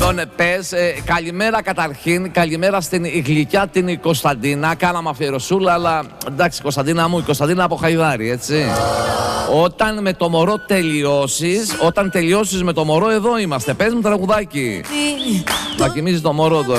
Λοιπόν, πες, καλημέρα καταρχήν, καλημέρα στην γλυκιά την Κωνσταντίνα. Κάναμε αφιερωσούλα, αλλά εντάξει, Κωνσταντίνα μου, η Κωνσταντίνα από Χαϊδάρη, έτσι. Όταν με το μωρό τελειώσεις, όταν τελειώσεις με το μωρό, εδώ είμαστε. Πες μου τραγουδάκι. Θα κοιμίζει το μωρό τώρα.